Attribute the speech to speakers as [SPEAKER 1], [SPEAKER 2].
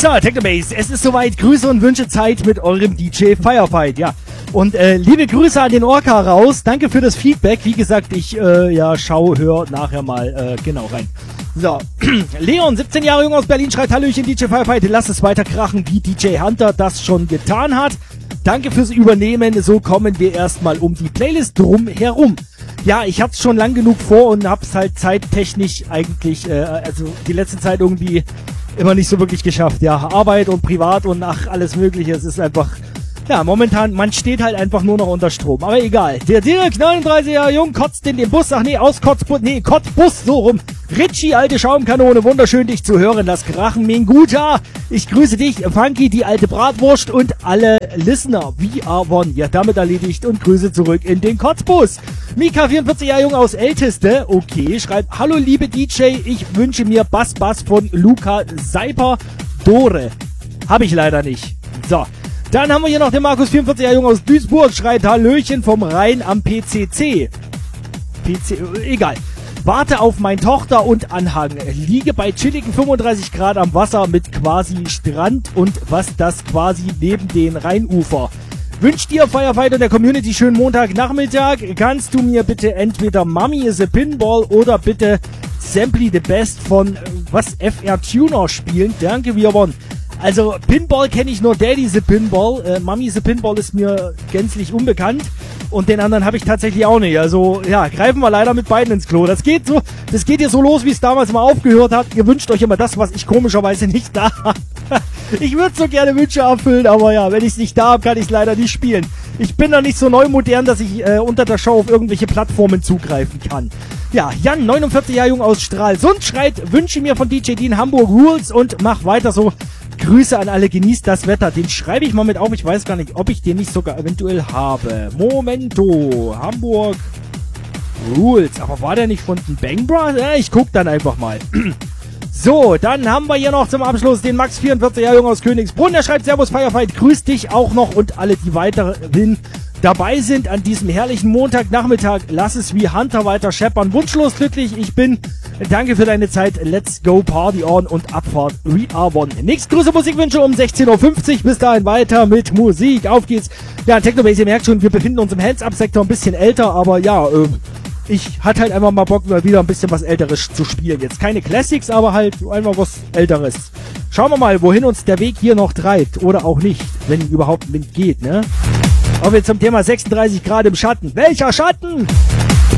[SPEAKER 1] So, Technobase, es ist soweit. Grüße und Wünsche Zeit mit eurem DJ Firefight, ja. Und liebe Grüße an den Orca raus. Danke für das Feedback. Wie gesagt, ich hör nachher mal genau rein. So, Leon, 17 Jahre jung aus Berlin, schreibt Hallöchen DJ Firefight. Lass es weiter krachen, wie DJ Hunter das schon getan hat. Danke fürs Übernehmen. So kommen wir erstmal um die Playlist drum herum. Ja, ich hab's schon lang genug vor und hab's halt zeittechnisch eigentlich, also die letzte Zeit irgendwie immer nicht so wirklich geschafft. Ja, Arbeit und Privat und alles Mögliche. Es ist einfach, ja, momentan, man steht halt einfach nur noch unter Strom. Aber egal. Der Dirk, 39 Jahre jung, kotzt in den Bus. Ach nee, Kotzbus, so rum. Richie, alte Schaumkanone, wunderschön dich zu hören. Lass krachen, Minguta. Ich grüße dich, Funky, die alte Bratwurst und alle Listener. We are one. Ja, damit erledigt und Grüße zurück in den Kotzbus. Mika, 44 Jahre jung aus Älteste. Okay, schreibt, hallo liebe DJ, ich wünsche mir Bass von Luca Seiper Dore. Habe ich leider nicht. So. Dann haben wir hier noch den Markus, 44 Jahre jung aus Duisburg, schreit Hallöchen vom Rhein am PCC. Egal. Warte auf meine Tochter und Anhang. Liege bei chilligen 35 Grad am Wasser mit quasi Strand und was das quasi neben den Rheinufer. Wünsch dir Firefight und der Community schönen Montagnachmittag. Kannst du mir bitte entweder Mummy is a Pinball oder bitte Simply the Best von FR Tuner spielen? Danke, wir wollen. Also Pinball kenne ich nur, Daddy the Pinball. Mummy the Pinball ist mir gänzlich unbekannt. Und den anderen habe ich tatsächlich auch nicht. Also ja, greifen wir leider mit beiden ins Klo. Das geht hier so los, wie es damals mal aufgehört hat. Ihr wünscht euch immer das, was ich komischerweise nicht da habe. Ich würde so gerne Wünsche erfüllen, aber ja, wenn ich es nicht da habe, kann ich es leider nicht spielen. Ich bin da nicht so neumodern, dass ich unter der Show auf irgendwelche Plattformen zugreifen kann. Ja, Jan, 49 Jahre jung aus Stralsund, schreit, wünsche mir von DJ Dean Hamburg Rules und mach weiter so. Grüße an alle, genießt das Wetter. Den schreibe ich mal mit auf. Ich weiß gar nicht, ob ich den nicht sogar eventuell habe. Momento. Hamburg Rules. Aber war der nicht von den Bang Bros? Ja, ich guck dann einfach mal. So, dann haben wir hier noch zum Abschluss den Max, 44 Jahre jung aus Königsbrunn. Der schreibt, Servus Firefight, grüß dich auch noch und alle, die weiterhin dabei sind an diesem herrlichen Montagnachmittag. Lass es wie Hunter weiter scheppern. Wunschlos glücklich, ich bin. Danke für deine Zeit. Let's go Party on und Abfahrt. We are one. Nächste große Musikwünsche um 16.50 Uhr. Bis dahin weiter mit Musik. Auf geht's. Ja, Technobase, ihr merkt schon, wir befinden uns im Hands-Up-Sektor, ein bisschen älter, aber ja, ich hatte halt einfach mal Bock, mal wieder ein bisschen was Älteres zu spielen. Jetzt keine Classics, aber halt einfach was Älteres. Schauen wir mal, wohin uns der Weg hier noch treibt. Oder auch nicht, wenn überhaupt geht, ne? Kommen wir zum Thema 36 Grad im Schatten. Welcher Schatten?